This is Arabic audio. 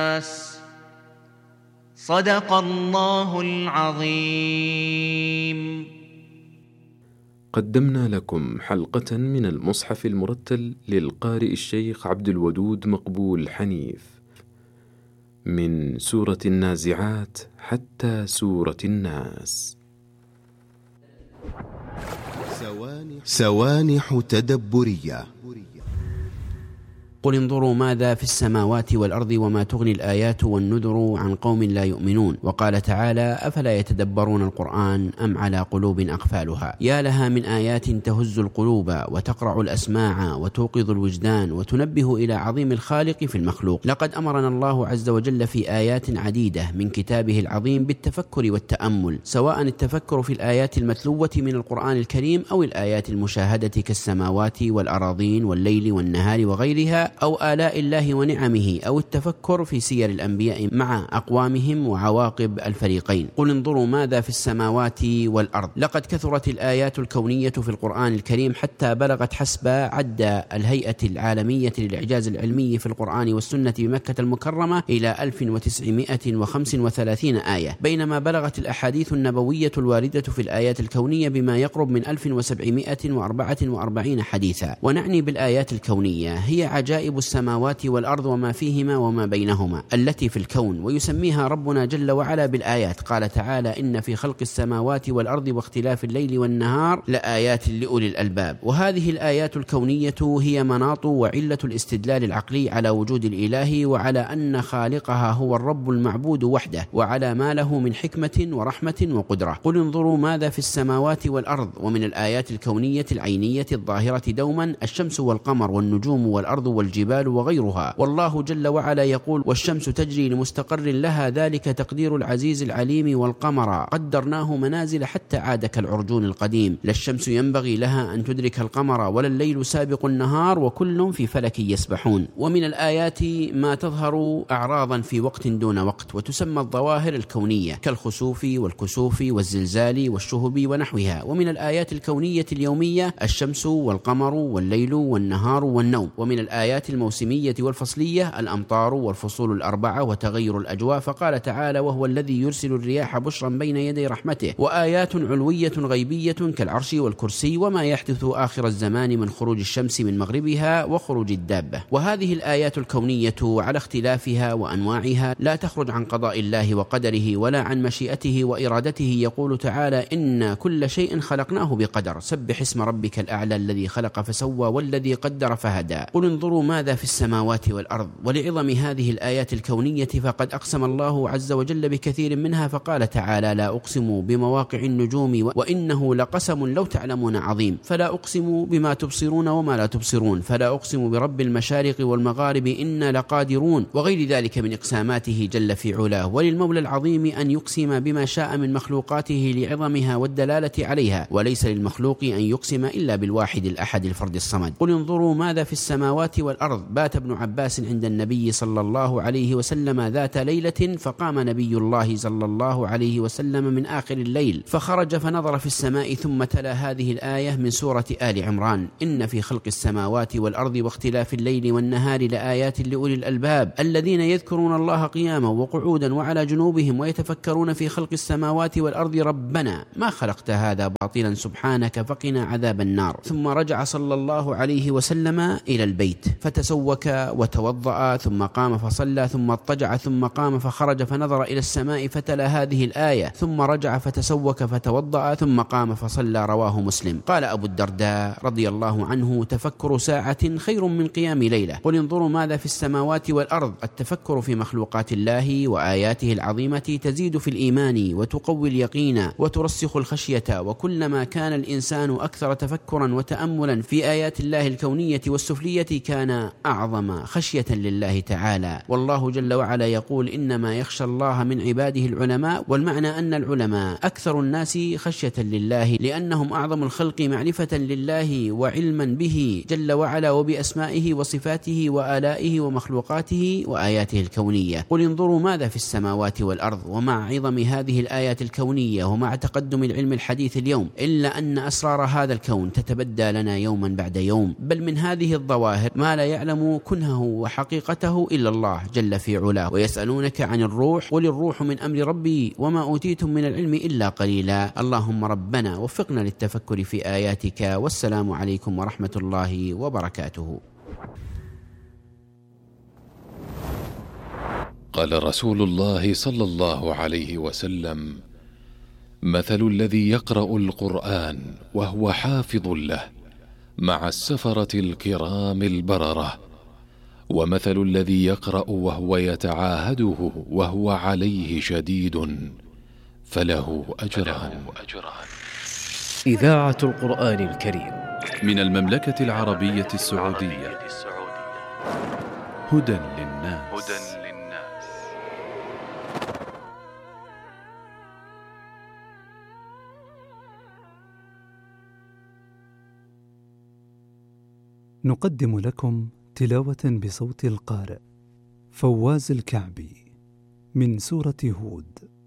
صدق الله العظيم. قدمنا لكم حلقة من المصحف المرتل للقارئ الشيخ عبد الودود مقبول حنيف، من سورة النازعات حتى سورة الناس. سوانح تدبرية. قل انظروا ماذا في السماوات والأرض وما تغني الآيات والنذر عن قوم لا يؤمنون. وقال تعالى: أفلا يتدبرون القرآن أم على قلوب أقفالها. يا لها من آيات تهز القلوب وتقرع الأسماع وتوقظ الوجدان وتنبه إلى عظيم الخالق في المخلوق. لقد أمرنا الله عز وجل في آيات عديدة من كتابه العظيم بالتفكر والتأمل، سواء التفكر في الآيات المتلوة من القرآن الكريم أو الآيات المشاهدة كالسماوات والأراضين والليل والنهار وغيرها، أو آلاء الله ونعمه، أو التفكر في سير الأنبياء مع أقوامهم وعواقب الفريقين. قل انظروا ماذا في السماوات والأرض. لقد كثرت الآيات الكونية في القرآن الكريم حتى بلغت حسب عد الهيئة العالمية للإعجاز العلمي في القرآن والسنة بمكة المكرمة إلى 1935 آية، بينما بلغت الأحاديث النبوية الواردة في الآيات الكونية بما يقرب من 1744 حديثا. ونعني بالآيات الكونية هي عجائب السماوات والأرض وما فيهما وما بينهما التي في الكون، ويسميها ربنا جل وعلا بالآيات. قال تعالى: إن في خلق السماوات والأرض واختلاف الليل والنهار لآيات لأولي الألباب. وهذه الآيات الكونية هي مناط وعلة الاستدلال العقلي على وجود الإله وعلى أن خالقها هو الرب المعبود وحده، وعلى ما له من حكمة ورحمة وقدرة. قل انظروا ماذا في السماوات والأرض. ومن الآيات الكونية العينية الظاهرة دوما الشمس والقمر والنجوم والأرض والجبال وغيرها. والله جل وعلا يقول: والشمس تجري لمستقر لها ذلك تقدير العزيز العليم، والقمر قدرناه منازل حتى عاد كالعرجون القديم. لا الشمس ينبغي لها أن تدرك القمر ولا الليل سابق النهار وكل في فلك يسبحون. ومن الآيات ما تظهر أعراضا في وقت دون وقت، وتسمى الظواهر الكونية كالخسوف والكسوف والزلزال والشهب ونحوها. ومن الآيات الكونية اليومية الشمس والقمر والليل والنهار والنوم. ومن الآيات الموسمية والفصلية الأمطار والفصول الأربعة وتغير الأجواء. فقال تعالى: وهو الذي يرسل الرياح بشرا بين يدي رحمته. وآيات علوية غيبية كالعرش والكرسي وما يحدث آخر الزمان من خروج الشمس من مغربها وخروج الدابة. وهذه الآيات الكونية على اختلافها وأنواعها لا تخرج عن قضاء الله وقدره ولا عن مشيئته وإرادته. يقول تعالى: إن كل شيء خلقناه بقدر. سبح اسم ربك الأعلى الذي خلق فسوى والذي قدر فهدى. قل انظروا ماذا في السماوات والأرض. ولعظم هذه الآيات الكونية فقد أقسم الله عز وجل بكثير منها، فقال تعالى: لا أقسم بمواقع النجوم وإنه لقسم لو تعلمون عظيم. فلا أقسم بما تبصرون وما لا تبصرون. فلا أقسم برب المشارق والمغارب إنا لقادرون. وغير ذلك من إقساماته جل في علاه. وللمولى العظيم أن يقسم بما شاء من مخلوقاته لعظمها والدلالة عليها، وليس للمخلوق أن يقسم إلا بالواحد الأحد الفرد الصمد. قل انظروا ماذا في السماوات والأرض. بات ابن عباس عند النبي صلى الله عليه وسلم ذات ليلة، فقام نبي الله صلى الله عليه وسلم من آخر الليل فخرج فنظر في السماء ثم تلا هذه الآية من سورة آل عمران: إن في خلق السماوات والأرض واختلاف الليل والنهار لآيات لأولي الألباب الذين يذكرون الله قياما وقعودا وعلى جنوبهم ويتفكرون في خلق السماوات والأرض ربنا ما خلقت هذا باطلا سبحانك فقنا عذاب النار. ثم رجع صلى الله عليه وسلم إلى البيت فتسوك وتوضأ ثم قام فصلى ثم اضطجع ثم قام فخرج فنظر إلى السماء فتلا هذه الآية ثم رجع فتسوك فتوضأ ثم قام فصلى. رواه مسلم. قال أبو الدرداء رضي الله عنه: تفكر ساعة خير من قيام ليلة. قل انظروا ماذا في السماوات والأرض. التفكر في مخلوقات الله وآياته العظيمة تزيد في الإيمان وتقوي اليقين وترسخ الخشية. وكلما كان الإنسان أكثر تفكرا وتأملا في آيات الله الكونية والسفلية كان أعظم خشية لله تعالى. والله جل وعلا يقول: إنما يخشى الله من عباده العلماء. والمعنى أن العلماء أكثر الناس خشية لله لأنهم أعظم الخلق معرفة لله وعلما به جل وعلا وبأسمائه وصفاته وآلائه ومخلوقاته وآياته الكونية. قل انظروا ماذا في السماوات والأرض. ومع عظم هذه الآيات الكونية ومع تقدم العلم الحديث اليوم إلا أن أسرار هذا الكون تتبدى لنا يوما بعد يوم. بل من هذه الظواهر ما لا يعلم كنهه وحقيقته إلا الله جل في علاه. ويسألونك عن الروح، قل الروح من أمر ربي وما أوتيتم من العلم إلا قليلا. اللهم ربنا وفقنا للتفكر في آياتك، والسلام عليكم ورحمة الله وبركاته. قال رسول الله صلى الله عليه وسلم: مثل الذي يقرأ القرآن وهو حافظ له مع السفرة الكرام البررة، ومثل الذي يقرأ وهو يتعاهده وهو عليه شديد فله أجران. إذاعة القرآن الكريم من المملكة العربية السعودية. هدى للناس. نقدم لكم تلاوة بصوت القارئ فواز الكعبي من سورة هود.